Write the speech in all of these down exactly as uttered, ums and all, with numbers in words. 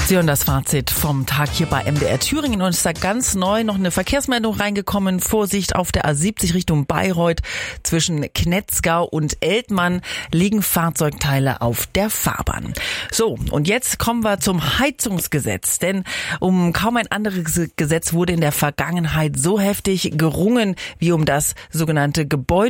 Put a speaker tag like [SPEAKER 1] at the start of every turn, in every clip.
[SPEAKER 1] Sie hören das Fazit vom Tag hier bei M D R Thüringen und es ist da ganz neu noch eine Verkehrsmeldung reingekommen. Vorsicht, auf der A siebzig Richtung Bayreuth zwischen Knetzgau und Eltmann liegen Fahrzeugteile auf der Fahrbahn. So, und jetzt kommen wir zum Heizungsgesetz, denn um kaum ein anderes Gesetz wurde in der Vergangenheit so heftig gerungen wie um das sogenannte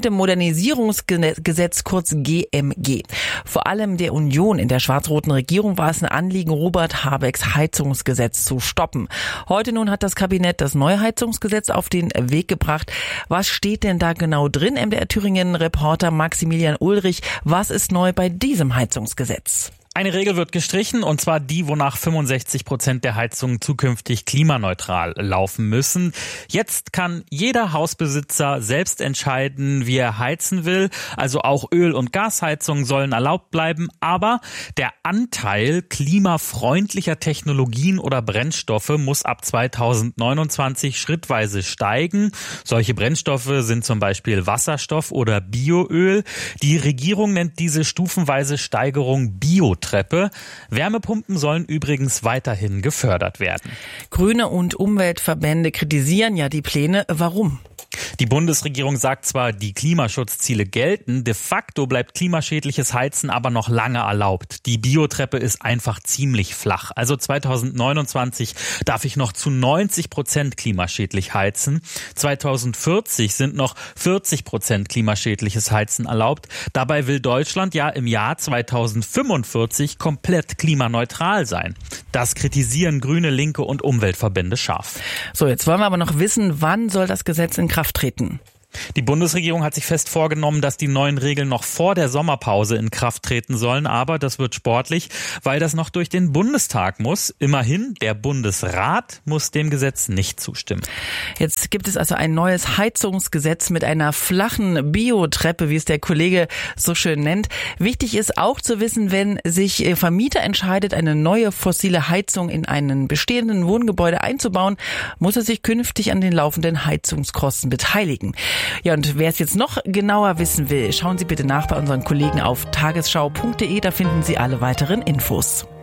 [SPEAKER 1] Gebäudemodernisierungsgesetz, kurz G M G. Vor allem der Union in der schwarz-roten Regierung war es ein Anliegen, Robert Habecks Heizungsgesetz zu stoppen. Heute nun hat das Kabinett das neue Heizungsgesetz auf den Weg gebracht. Was steht denn da genau drin? M D R Thüringen-Reporter Maximilian Ulrich, was ist neu bei diesem Heizungsgesetz?
[SPEAKER 2] Eine Regel wird gestrichen, und zwar die, wonach fünfundsechzig Prozent der Heizungen zukünftig klimaneutral laufen müssen. Jetzt kann jeder Hausbesitzer selbst entscheiden, wie er heizen will. Also auch Öl- und Gasheizungen sollen erlaubt bleiben. Aber der Anteil klimafreundlicher Technologien oder Brennstoffe muss ab zweitausendneunundzwanzig schrittweise steigen. Solche Brennstoffe sind zum Beispiel Wasserstoff oder Bioöl. Die Regierung nennt diese stufenweise Steigerung Bio. Treppe. Wärmepumpen sollen übrigens weiterhin gefördert werden.
[SPEAKER 1] Grüne und Umweltverbände kritisieren ja die Pläne. Warum?
[SPEAKER 2] Die Bundesregierung sagt zwar, die Klimaschutzziele gelten, de facto bleibt klimaschädliches Heizen aber noch lange erlaubt. Die Biotreppe ist einfach ziemlich flach. Also zweitausendneunundzwanzig darf ich noch zu neunzig Prozent klimaschädlich heizen. zweitausendvierzig sind noch vierzig Prozent klimaschädliches Heizen erlaubt. Dabei will Deutschland ja im Jahr zweitausendfünfundvierzig komplett klimaneutral sein. Das kritisieren Grüne, Linke und Umweltverbände scharf.
[SPEAKER 1] So, jetzt wollen wir aber noch wissen, wann soll das Gesetz in Kraft treten?
[SPEAKER 2] Die Bundesregierung hat sich fest vorgenommen, dass die neuen Regeln noch vor der Sommerpause in Kraft treten sollen. Aber das wird sportlich, weil das noch durch den Bundestag muss. Immerhin, der Bundesrat muss dem Gesetz nicht zustimmen.
[SPEAKER 1] Jetzt gibt es also ein neues Heizungsgesetz mit einer flachen Biotreppe, wie es der Kollege so schön nennt. Wichtig ist auch zu wissen, wenn sich Vermieter entscheidet, eine neue fossile Heizung in einen bestehenden Wohngebäude einzubauen, muss er sich künftig an den laufenden Heizungskosten beteiligen. Ja, und wer es jetzt noch genauer wissen will, schauen Sie bitte nach bei unseren Kollegen auf tagesschau punkt de, da finden Sie alle weiteren Infos.